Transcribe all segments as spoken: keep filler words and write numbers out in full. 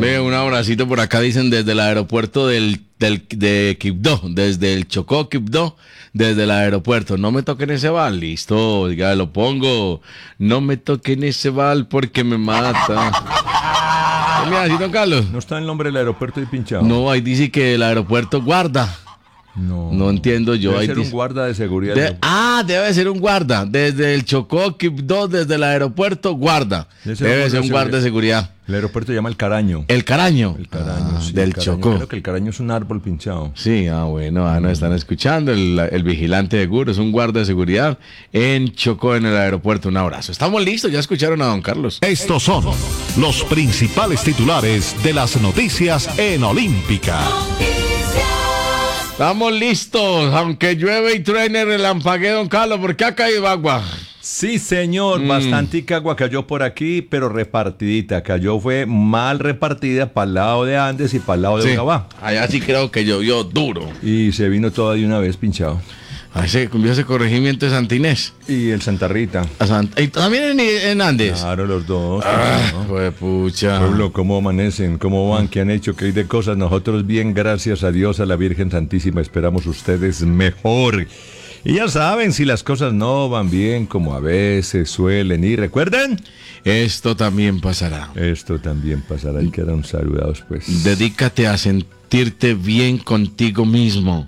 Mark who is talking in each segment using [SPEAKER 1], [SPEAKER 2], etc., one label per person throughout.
[SPEAKER 1] Ve, un abracito por acá, dicen desde el aeropuerto del, del de Quibdó, desde el Chocó, Quibdó, desde el aeropuerto. No me toquen ese bal, listo, ya lo pongo. No me toquen ese bal porque me mata. Mira, ¿sí, don Carlos?
[SPEAKER 2] ¿No está el nombre del aeropuerto ahí pinchado?
[SPEAKER 1] No, ahí dice que el aeropuerto guarda.
[SPEAKER 2] No.
[SPEAKER 1] No entiendo yo.
[SPEAKER 2] Debe
[SPEAKER 1] ahí
[SPEAKER 2] ser
[SPEAKER 1] dice...
[SPEAKER 2] un guarda de seguridad.
[SPEAKER 1] De... Ah, debe ser un guarda. Desde el Chocó, Quibdó, desde el aeropuerto, guarda. Debe ser, debe ser un guarda de seguridad.
[SPEAKER 2] El aeropuerto se llama El Caraño.
[SPEAKER 1] ¿El Caraño?
[SPEAKER 2] El Caraño,
[SPEAKER 1] ah,
[SPEAKER 2] sí,
[SPEAKER 1] del
[SPEAKER 2] el Caraño.
[SPEAKER 1] Chocó.
[SPEAKER 2] Creo que el Caraño es un árbol pinchado.
[SPEAKER 1] Sí, ah, bueno, ah, nos están escuchando. El, el vigilante de Guro es un guarda de seguridad en Chocó, en el aeropuerto. Un abrazo. Estamos listos, ya escucharon a don Carlos.
[SPEAKER 3] Estos son los principales titulares de las noticias en Olímpica.
[SPEAKER 1] Estamos listos, aunque llueve y truene, relampaguee, don Carlos, porque ha caído agua.
[SPEAKER 2] Sí, señor, mm. bastante agua cayó por aquí, pero repartidita. Cayó, fue mal repartida para el lado de Andes y para el lado de
[SPEAKER 1] sí.
[SPEAKER 2] Urabá.
[SPEAKER 1] Allá sí creo que llovió duro.
[SPEAKER 2] Y se vino toda de una vez pinchado.
[SPEAKER 1] Ahí se cumplió ese corregimiento de Santa Inés.
[SPEAKER 2] Y el Santa Rita.
[SPEAKER 1] A Santa... ¿Y también en, en Andes?
[SPEAKER 2] Claro, los dos.
[SPEAKER 1] Ah, ¿no? Pues pucha.
[SPEAKER 2] Pueblo, ¿cómo amanecen? ¿Cómo van? ¿Qué han hecho? ¿Qué hay de cosas? Nosotros bien, gracias a Dios, a la Virgen Santísima. Esperamos ustedes mejor. Y ya saben, si las cosas no van bien como a veces suelen ir, recuerden,
[SPEAKER 1] esto también pasará.
[SPEAKER 2] Esto también pasará y quedan saludados, pues.
[SPEAKER 1] Dedícate a sentirte bien contigo mismo.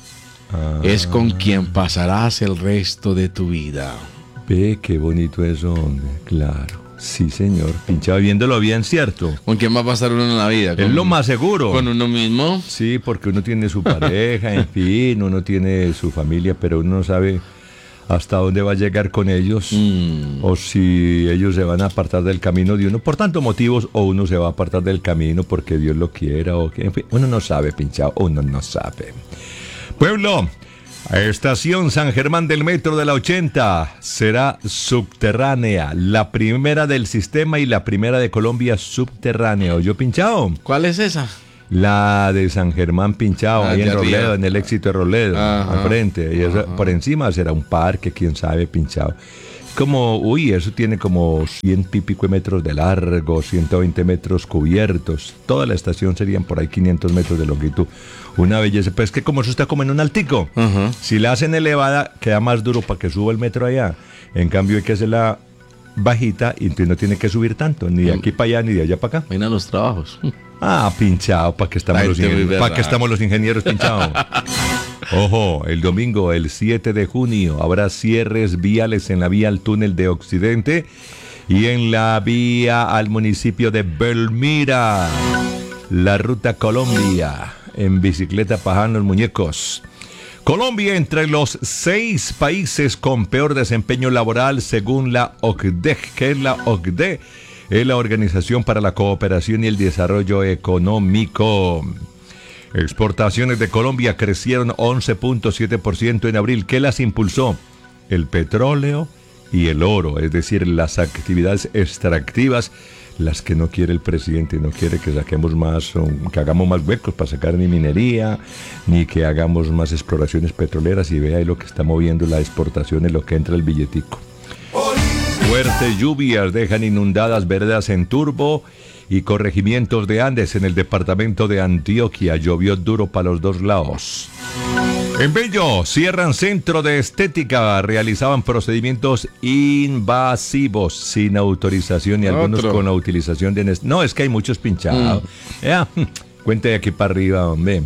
[SPEAKER 1] Ah. Es con quien pasarás el resto de tu vida.
[SPEAKER 2] Ve qué bonito eso, hombre, claro. Sí, señor, pinchado, viéndolo bien, ¿cierto?
[SPEAKER 1] ¿Con quién va a pasar uno en la vida?
[SPEAKER 2] Es lo más seguro.
[SPEAKER 1] ¿Con uno mismo?
[SPEAKER 2] Sí, porque uno tiene su pareja, en fin, uno tiene su familia, pero uno no sabe hasta dónde va a llegar con ellos, mm. o si ellos se van a apartar del camino de uno, por tantos motivos, o uno se va a apartar del camino porque Dios lo quiera, o que, en fin, uno no sabe, pinchado, uno no sabe. Pueblo, estación San Germán del Metro de la ochenta será subterránea, la primera del sistema y la primera de Colombia subterránea. ¿Oyó, pinchado?
[SPEAKER 1] ¿Cuál es esa?
[SPEAKER 2] La de San Germán pinchado, ah, ahí en Robledo, arriba. En el Éxito de Robledo, ajá, al frente. Y eso, por encima será un parque, quién sabe, pinchado. Como, uy, eso tiene como ciento y pico de metros de largo, ciento veinte metros cubiertos. Toda la estación serían por ahí quinientos metros de longitud. Una belleza, pues que como eso está como en un altico. Uh-huh. Si la hacen elevada, queda más duro para que suba el metro allá. En cambio hay que hacerla bajita y entonces no tiene que subir tanto, ni de aquí para allá, ni de allá para acá.
[SPEAKER 1] Ven a los trabajos.
[SPEAKER 2] Ah, pinchado, ¿para qué estamos, los, ingen- ¿para qué estamos los ingenieros pinchados? Ojo, el domingo, el siete de junio, habrá cierres viales en la vía al túnel de Occidente y en la vía al municipio de Belmira. La ruta Colombia, en bicicleta pajan los muñecos. Colombia entre los seis países con peor desempeño laboral según la O C D E. ¿Qué es la O C D E? Es la Organización para la Cooperación y el Desarrollo Económico. Exportaciones de Colombia crecieron once punto siete por ciento en abril. ¿Qué las impulsó? El petróleo y el oro, es decir, las actividades extractivas, las que no quiere el presidente. No quiere que saquemos más, que hagamos más huecos para sacar ni minería, ni que hagamos más exploraciones petroleras, y vea ahí lo que está moviendo la exportación, en lo que entra el billetico. Fuertes lluvias dejan inundadas veredas en Turbo y corregimientos de Andes en el departamento de Antioquia. Llovió duro para los dos lados. En Bello, cierran centro de estética. Realizaban procedimientos invasivos sin autorización y algunos Otro. con la utilización de... Nest- no, es que hay muchos pinchados. Mm. Ya, cuente de aquí para arriba, hombre.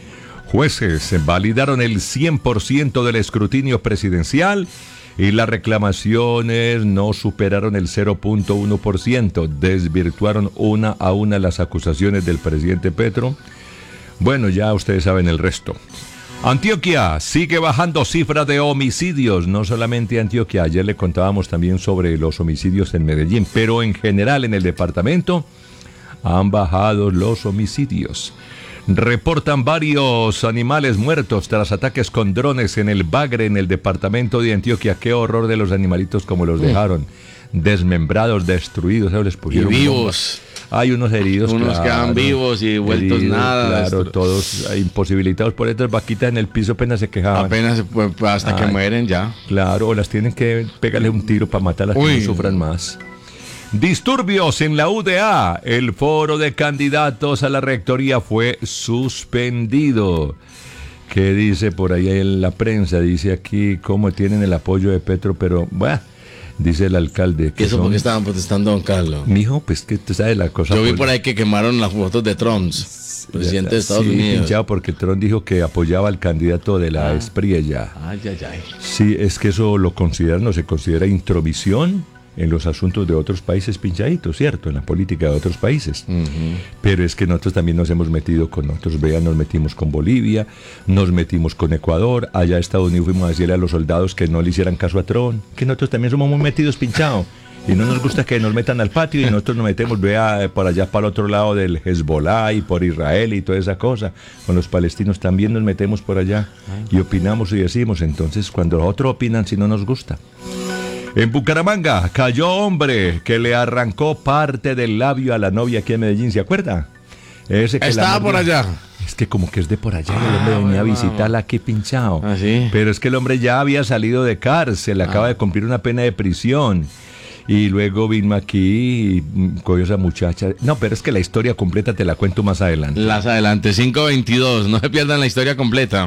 [SPEAKER 2] Jueces validaron el cien por ciento del escrutinio presidencial y las reclamaciones no superaron el cero punto uno por ciento. Desvirtuaron una a una las acusaciones del presidente Petro. Bueno, ya ustedes saben el resto. Antioquia sigue bajando cifras de homicidios. No solamente Antioquia, ayer le contábamos también sobre los homicidios en Medellín, pero en general en el departamento han bajado los homicidios. Reportan varios animales muertos tras ataques con drones en el Bagre, en el departamento de Antioquia. Qué horror de los animalitos como los dejaron, desmembrados, destruidos. ¿Sabes? Les pusieron
[SPEAKER 1] y vivos.
[SPEAKER 2] Hay unos heridos,
[SPEAKER 1] unos claro, quedan vivos y vueltos heridos, nada.
[SPEAKER 2] Claro, destru- todos imposibilitados por estas vaquitas en el piso, apenas se quejaban.
[SPEAKER 1] Apenas pues, hasta Ay, que mueren ya.
[SPEAKER 2] Claro, o las tienen que pegarle un tiro para matarlas, Uy. que no sufran más. Disturbios en la U D A. El foro de candidatos a la rectoría fue suspendido. ¿Qué dice por ahí en la prensa? Dice aquí cómo tienen el apoyo de Petro, pero bueno, dice el alcalde.
[SPEAKER 1] Que ¿Eso son... porque estaban protestando, don Carlos?
[SPEAKER 2] Mijo, pues que te sabe la cosa.
[SPEAKER 1] Yo vi por ahí que quemaron las fotos de Trump, presidente de Estados
[SPEAKER 2] sí,
[SPEAKER 1] Unidos.
[SPEAKER 2] Pinchado, porque Trump dijo que apoyaba al candidato de la ah. Espriella.
[SPEAKER 1] Ay, ay, ay.
[SPEAKER 2] Sí, es que eso lo consideran, no se considera intromisión en los asuntos de otros países, pinchaditos, ¿cierto? En la política de otros países. Uh-huh. Pero es que nosotros también nos hemos metido con nosotros, vean, nos metimos con Bolivia, nos metimos con Ecuador, allá en Estados Unidos fuimos a decirle a los soldados que no le hicieran caso a Trump, que nosotros también somos muy metidos, pinchado. Y no nos gusta que nos metan al patio y nosotros nos metemos, vea, por allá para el otro lado del Hezbollah y por Israel y toda esa cosa. Con los palestinos también nos metemos por allá y opinamos y decimos. Entonces, cuando los otros opinan, si no nos gusta. En Bucaramanga cayó hombre que le arrancó parte del labio a la novia aquí en Medellín, ¿se acuerda? Ese que
[SPEAKER 1] estaba
[SPEAKER 2] la
[SPEAKER 1] por allá.
[SPEAKER 2] Es que como que es de por allá, ah, el hombre venía bueno, a visitarla aquí pinchado.
[SPEAKER 1] ¿Ah, sí?
[SPEAKER 2] Pero es que el hombre ya había salido de cárcel, ah. acaba de cumplir una pena de prisión. Y luego vino aquí y cogió a esa muchacha. No, pero es que la historia completa te la cuento más adelante.
[SPEAKER 1] Las adelante, cinco veintidós, no se pierdan la historia completa.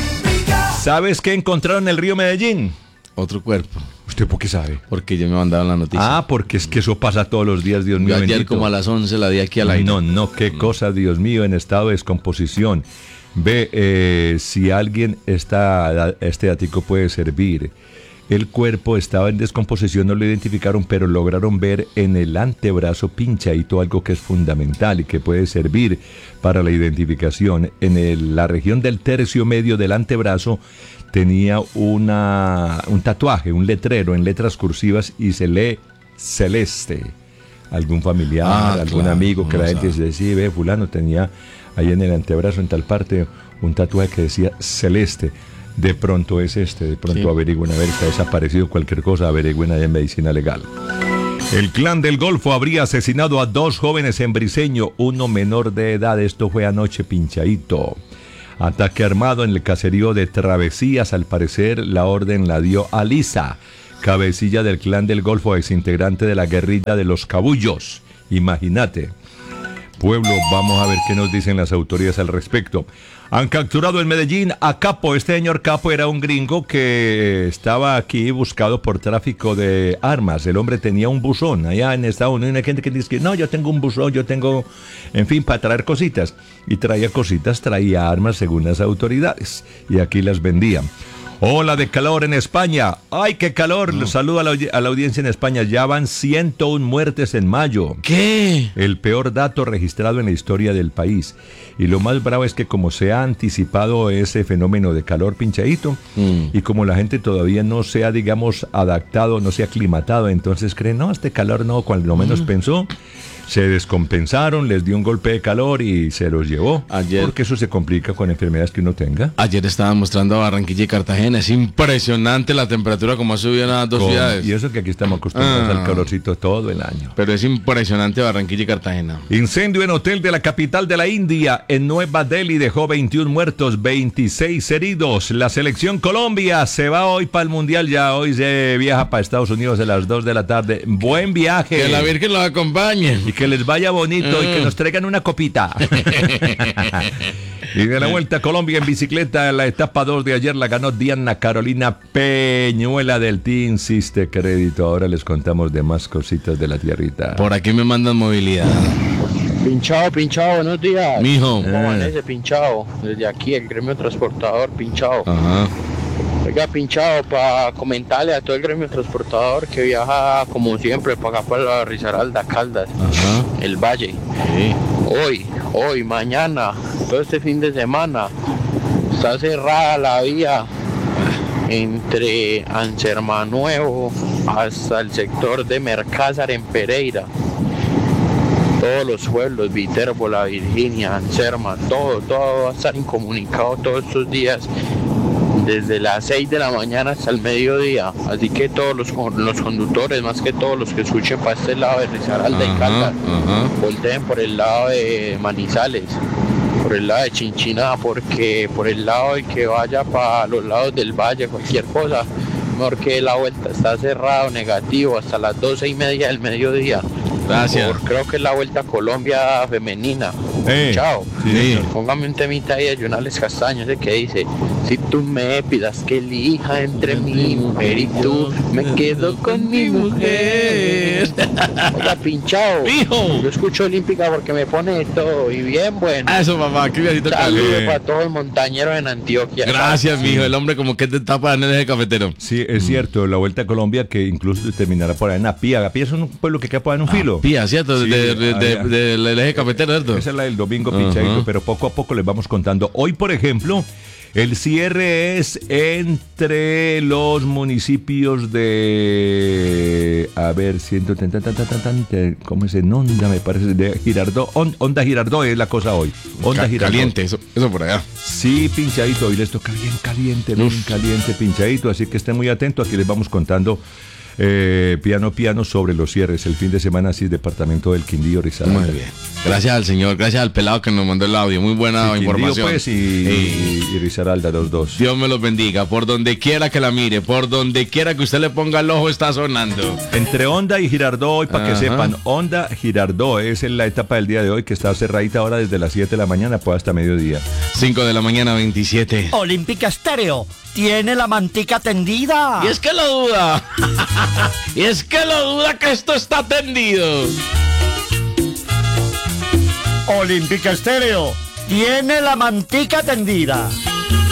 [SPEAKER 2] ¿Sabes qué encontraron en el río Medellín?
[SPEAKER 1] Otro cuerpo.
[SPEAKER 2] ¿Usted por qué sabe?
[SPEAKER 1] Porque yo me mandaron la noticia.
[SPEAKER 2] Ah, porque es que eso pasa todos los días, Dios mío.
[SPEAKER 1] Yo ayer
[SPEAKER 2] bendito.
[SPEAKER 1] Como a las once la di aquí al aire.
[SPEAKER 2] No, no, qué cosa, Dios mío, en estado de descomposición. Ve, eh, si alguien está, este datico puede servir. El cuerpo estaba en descomposición, no lo identificaron, pero lograron ver en el antebrazo pinchadito algo que es fundamental y que puede servir para la identificación. En el, la región del tercio medio del antebrazo tenía una, un tatuaje, un letrero en letras cursivas y se lee celeste. Algún familiar, ah, algún claro, amigo que la gente se decía, ve, fulano tenía ahí en el antebrazo, en tal parte, un tatuaje que decía celeste. De pronto es este, de pronto sí. Averigüen, a ver, está desaparecido cualquier cosa, averigüen ahí en Medicina Legal. El Clan del Golfo habría asesinado a dos jóvenes en Briceño, uno menor de edad, esto fue anoche pinchadito. Ataque armado en el caserío de Travesías, al parecer la orden la dio Alisa, cabecilla del Clan del Golfo, exintegrante de la guerrilla de los Cabullos. Imagínate. Pueblo, vamos a ver qué nos dicen las autoridades al respecto. Han capturado en Medellín a Capo. Este señor Capo era un gringo que estaba aquí buscado por tráfico de armas. El hombre tenía un buzón allá en Estados Unidos. Hay gente que dice que no, yo tengo un buzón, yo tengo, en fin, para traer cositas. Y traía cositas, traía armas según las autoridades. Y aquí las vendían. Ola de calor en España. ¡Ay, qué calor! No. Saludo a la, a la audiencia en España. Ya van ciento una muertes en mayo.
[SPEAKER 1] ¿Qué?
[SPEAKER 2] El peor dato registrado en la historia del país. Y lo más bravo es que como se ha anticipado ese fenómeno de calor pinchadito, mm. y como la gente todavía no se ha, digamos, adaptado, no se ha aclimatado, entonces creen, no, este calor no, cuando menos mm. pensó, se descompensaron, les dio un golpe de calor y se los llevó. Ayer, porque eso se complica con enfermedades que uno tenga.
[SPEAKER 1] Ayer estaba mostrando a Barranquilla y Cartagena. Es impresionante la temperatura como ha subido en las dos con, ciudades.
[SPEAKER 2] Y eso que aquí estamos acostumbrados ah, al calorcito todo el año.
[SPEAKER 1] Pero es impresionante Barranquilla y Cartagena.
[SPEAKER 2] Incendio en hotel de la capital de la India, en Nueva Delhi, dejó veintiún muertos, veintiséis heridos. La selección Colombia se va hoy para el Mundial. Ya hoy se viaja para Estados Unidos a las dos de la tarde. Buen viaje.
[SPEAKER 1] Que la Virgen los acompañe.
[SPEAKER 2] Y que les vaya bonito mm. y que nos traigan una copita. Y de la Vuelta a Colombia en bicicleta, la etapa dos de ayer la ganó Diana Carolina Peñuela del Team Insiste Crédito. Ahora les contamos de más cositas de la tierrita.
[SPEAKER 1] Por aquí me mandan movilidad.
[SPEAKER 4] Pinchado, pinchado, buenos días.
[SPEAKER 1] Mijo.
[SPEAKER 4] ¿Cómo amanece, pinchado? Desde aquí, el gremio transportador, pinchado.
[SPEAKER 1] Ajá.
[SPEAKER 4] Oiga, pinchado, para comentarle a todo el gremio transportador que viaja como siempre para acá, para la Risaralda, Caldas,
[SPEAKER 1] Ajá.
[SPEAKER 4] el Valle.
[SPEAKER 1] Sí.
[SPEAKER 4] Hoy, hoy, mañana, todo este fin de semana, está cerrada la vía entre Ansermanuevo hasta el sector de Mercázar en Pereira. Todos los pueblos, Viterbo, Virginia, Anserma, todo, todo va a estar incomunicado todos estos días, desde las seis de la mañana hasta el mediodía. Así que todos los, los conductores, más que todos los que escuchen para este lado de Risaralda y Caldas, volteen por el lado de Manizales, por el lado de Chinchiná, porque por el lado de que vaya para los lados del valle, cualquier cosa, mejor que la vuelta. Está cerrado, negativo, hasta las doce y media del mediodía.
[SPEAKER 1] Gracias.
[SPEAKER 4] Por, creo que es la Vuelta a Colombia femenina.
[SPEAKER 2] Eh,
[SPEAKER 4] Chao.
[SPEAKER 2] sí.
[SPEAKER 4] Póngame un temita ahí de Yunales Castaño, ese que dice: si tú me pidas que elija entre mi mujer y tú, me quedo con mi mujer. Oiga, pinchado.
[SPEAKER 1] Hijo.
[SPEAKER 4] Yo escucho Olímpica porque me pone de todo y bien bueno.
[SPEAKER 1] Eso, papá, qué viajito
[SPEAKER 4] Saludos
[SPEAKER 1] cali.
[SPEAKER 4] para todos los montañeros en Antioquia.
[SPEAKER 1] Gracias, mijo. El hombre como que te tapa en el eje cafetero.
[SPEAKER 2] Sí, es cierto, la Vuelta a Colombia que incluso terminará por ahí en Apía. Apía es un pueblo que queda por ahí en un filo.
[SPEAKER 1] Pía, ¿cierto?
[SPEAKER 2] Sí,
[SPEAKER 1] de, de, de,
[SPEAKER 2] allá.
[SPEAKER 1] de- del eje cafetero, ¿cierto?
[SPEAKER 2] Esa es la del domingo, pinchadito,
[SPEAKER 1] Ajá.
[SPEAKER 2] pero poco a poco les vamos contando. Hoy, por ejemplo, el cierre es entre los municipios de... A ver, ciento tan, tan, tan, tan, tan, tan, ¿cómo es en Onda? Me parece, de Girardó. On- Onda Girardó es la cosa hoy. Onda
[SPEAKER 1] Ca-
[SPEAKER 2] Girardó.
[SPEAKER 1] Caliente, eso, eso por allá.
[SPEAKER 2] Sí, pinchadito, hoy les toca bien caliente, bien
[SPEAKER 1] Uf.
[SPEAKER 2] caliente, pinchadito, así que estén muy atentos, aquí les vamos contando eh, piano piano sobre los cierres, el fin de semana, así, departamento del Quindío, Risaralda.
[SPEAKER 1] Muy bien. Gracias al señor, gracias al pelado que nos mandó el audio. Muy buena
[SPEAKER 2] Sí, Quindío,
[SPEAKER 1] información.
[SPEAKER 2] pues, y,
[SPEAKER 1] Y
[SPEAKER 2] y Risaralda, los dos.
[SPEAKER 1] Dios me los bendiga. Por donde quiera que la mire, por donde quiera que usted le ponga el ojo, está sonando.
[SPEAKER 2] Entre Honda y Girardó, hoy para que
[SPEAKER 1] Ajá.
[SPEAKER 2] sepan, Honda Girardó es en la etapa del día de hoy que está cerradita ahora desde las siete de la mañana pues hasta mediodía.
[SPEAKER 1] cinco de la mañana, veintisiete.
[SPEAKER 5] Olímpica Estéreo tiene la mantica tendida.
[SPEAKER 1] Y es que lo duda. Y es que lo duda que esto está tendido.
[SPEAKER 5] Olímpica Estéreo tiene la mantica tendida.